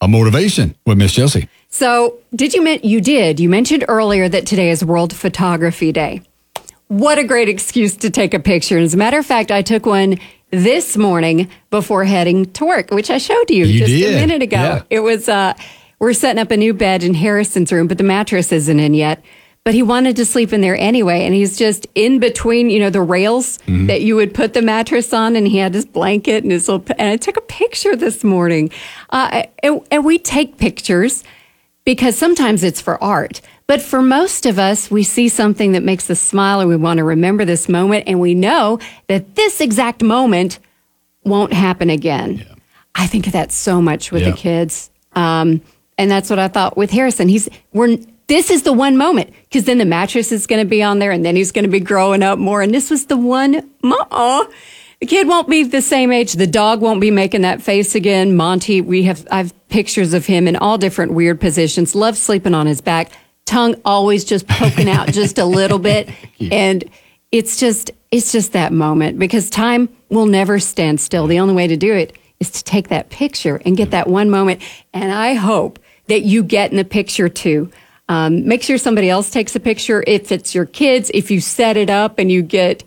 a motivation with Miss Josie. So you mentioned earlier that today is World Photography Day. What a great excuse to take a picture. As a matter of fact, I took one this morning before heading to work, which I showed you just a minute ago. Yeah. It was, we're setting up a new bed in Harrison's room, but the mattress isn't in yet. But he wanted to sleep in there anyway, and he's just in between, the rails that you would put the mattress on, and he had his blanket and his little. And I took a picture this morning, and we take pictures because sometimes it's for art, but for most of us, we see something that makes us smile, and we want to remember this moment, and we know that this exact moment won't happen again. Yeah. I think of that so much with the kids, and that's what I thought with Harrison. This is the one moment, because then the mattress is going to be on there, and then he's going to be growing up more. And this was the one. The kid won't be the same age. The dog won't be making that face again. Monty, I have pictures of him in all different weird positions. Loves sleeping on his back. Tongue always just poking out just a little bit. And it's just that moment, because time will never stand still. The only way to do it is to take that picture and get that one moment. And I hope that you get in the picture too. Make sure somebody else takes a picture. If it's your kids, if you set it up and you get,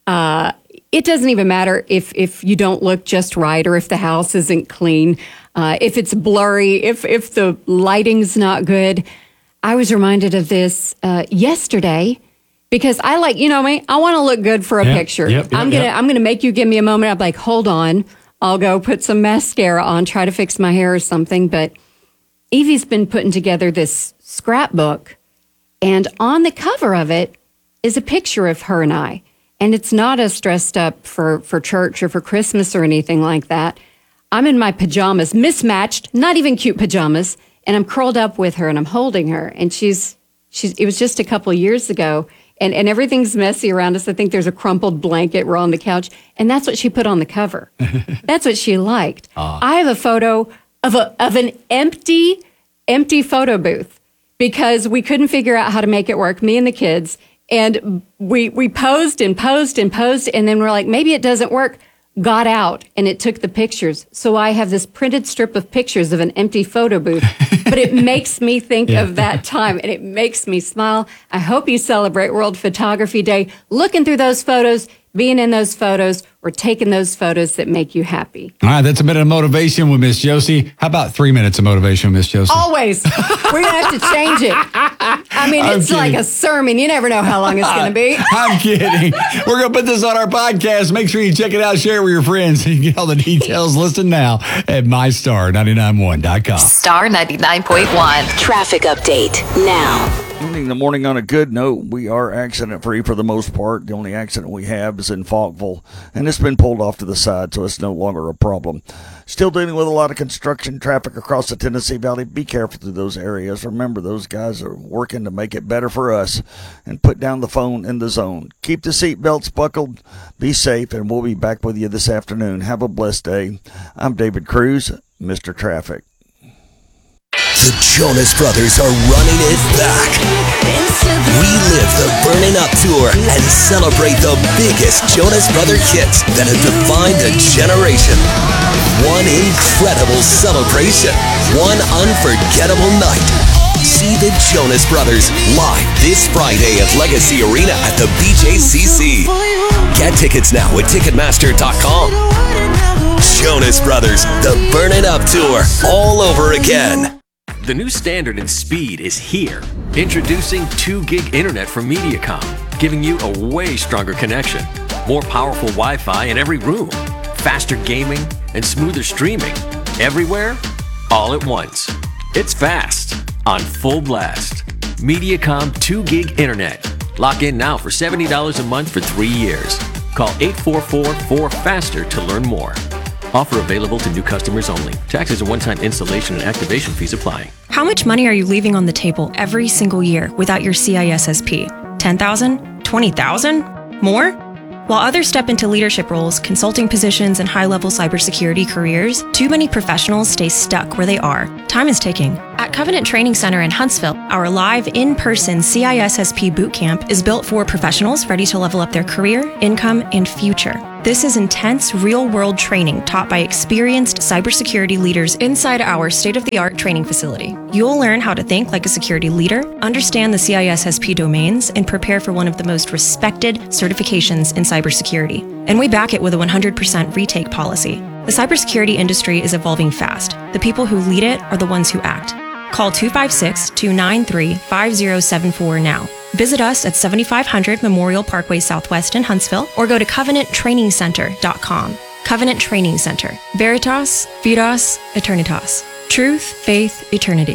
it doesn't even matter if you don't look just right, or if the house isn't clean, if it's blurry, if the lighting's not good. I was reminded of this yesterday, because I I want to look good for a picture. I'm gonna make you give me a moment. I'm like, hold on, I'll go put some mascara on, try to fix my hair or something. But Evie's been putting together this scrapbook, and on the cover of it is a picture of her and I. And it's not us dressed up for church or for Christmas or anything like that. I'm in my pajamas, mismatched, not even cute pajamas, and I'm curled up with her and I'm holding her. And it was just a couple of years ago, and everything's messy around us. I think there's a crumpled blanket. We're on the couch, and that's what she put on the cover. That's what she liked. I have a photo of an empty photo booth, because we couldn't figure out how to make it work, me and the kids. And we posed and posed and posed, and then we're like, maybe it doesn't work. Got out, and it took the pictures. So I have this printed strip of pictures of an empty photo booth, but it makes me think of that time, and it makes me smile. I hope you celebrate World Photography Day looking through those photos, being in those photos, or taking those photos that make you happy. All right, that's a minute of motivation with Miss Josie. How about 3 minutes of motivation with Miss Josie? Always. We're going to have to change it. I mean, it's like a sermon. You never know how long it's going to be. I'm kidding. We're going to put this on our podcast. Make sure you check it out. Share it with your friends. You can get all the details. Listen now at mystar991.com. Star 99.1. Traffic update now. Ending the morning on a good note. We are accident-free for the most part. The only accident we have is in Falkville, and it's been pulled off to the side, so it's no longer a problem. Still dealing with a lot of construction traffic across the Tennessee Valley. Be careful through those areas. Remember, those guys are working to make it better for us, and put down the phone in the zone. Keep the seatbelts buckled. Be safe, and we'll be back with you this afternoon. Have a blessed day. I'm David Cruz, Mr. Traffic. The Jonas Brothers are running it back. Relive the Burning Up Tour and celebrate the biggest Jonas Brother hits that have defined a generation. One incredible celebration. One unforgettable night. See the Jonas Brothers live this Friday at Legacy Arena at the BJCC. Get tickets now at Ticketmaster.com. Jonas Brothers, the Burning Up Tour, all over again. The new standard in speed is here. Introducing 2 gig internet from Mediacom, giving you a way stronger connection, more powerful Wi-Fi in every room, faster gaming, and smoother streaming. Everywhere, all at once. It's fast, on full blast. Mediacom 2 gig internet. Lock in now for $70 a month for 3 years. Call 844-4FASTER to learn more. Offer available to new customers only. Taxes and one-time installation and activation fees apply. How much money are you leaving on the table every single year without your CISSP? $10,000? $20,000? More? While others step into leadership roles, consulting positions, and high-level cybersecurity careers, too many professionals stay stuck where they are. Time is ticking. At Covenant Training Center in Huntsville, our live, in-person CISSP bootcamp is built for professionals ready to level up their career, income, and future. This is intense, real-world training taught by experienced cybersecurity leaders inside our state-of-the-art training facility. You'll learn how to think like a security leader, understand the CISSP domains, and prepare for one of the most respected certifications in cybersecurity. And we back it with a 100% retake policy. The cybersecurity industry is evolving fast. The people who lead it are the ones who act. Call 256-293-5074 now. Visit us at 7500 Memorial Parkway Southwest in Huntsville or go to covenanttrainingcenter.com. Covenant Training Center. Veritas, Vidas, Eternitas. Truth, faith, eternity.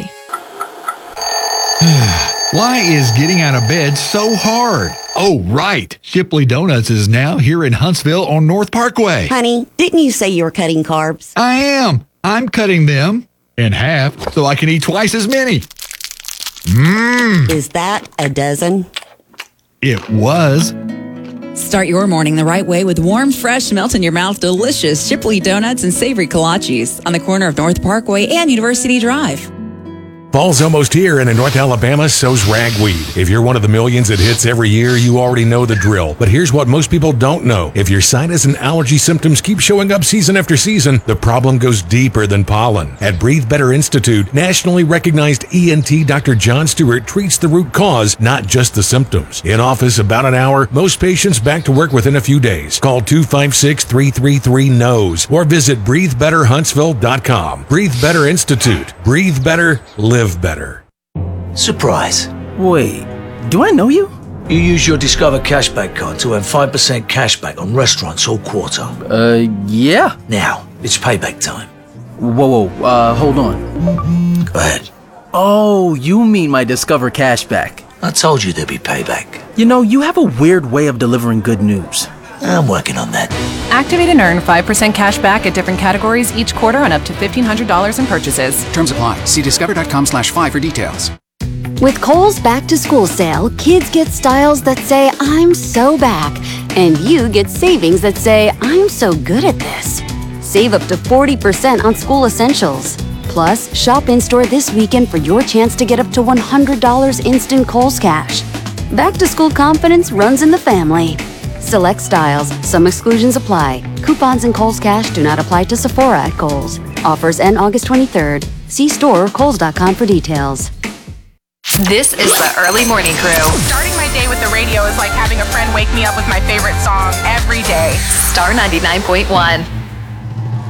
Why is getting out of bed so hard? Oh, right. Shipley Donuts is now here in Huntsville on North Parkway. Honey, didn't you say you were cutting carbs? I am. I'm cutting them in half so I can eat twice as many. Is that a dozen? It was. Start your morning the right way with warm, fresh, melt-in-your-mouth, delicious Shipley Donuts and savory kolaches on the corner of North Parkway and University Drive. Fall's almost here, and in North Alabama, so's ragweed. If you're one of the millions it hits every year, you already know the drill. But here's what most people don't know. If your sinus and allergy symptoms keep showing up season after season, the problem goes deeper than pollen. At Breathe Better Institute, nationally recognized ENT Dr. John Stewart treats the root cause, not just the symptoms. In office about an hour, most patients back to work within a few days. Call 256-333-NOSE or visit breathebetterhuntsville.com. Breathe Better Institute. Breathe better, live better. Surprise. Wait, do I know you? You use your Discover Cashback card to earn 5% cashback on restaurants all quarter. Yeah. Now, it's payback time. Whoa, hold on. Go ahead. Oh, you mean my Discover Cashback. I told you there'd be payback. You know, you have a weird way of delivering good news. I'm working on that. Activate and earn 5% cash back at different categories each quarter on up to $1,500 in purchases. Terms apply. See discover.com/5 for details. With Kohl's Back to School sale, kids get styles that say, I'm so back. And you get savings that say, I'm so good at this. Save up to 40% on school essentials. Plus, shop in-store this weekend for your chance to get up to $100 instant Kohl's cash. Back to school confidence runs in the family. Select styles. Some exclusions apply. Coupons and Kohl's Cash do not apply to Sephora at Kohl's. Offers end August 23rd. See store or kohls.com for details. This is the Early Morning Crew. Starting my day with the radio is like having a friend wake me up with my favorite song every day. Star 99.1.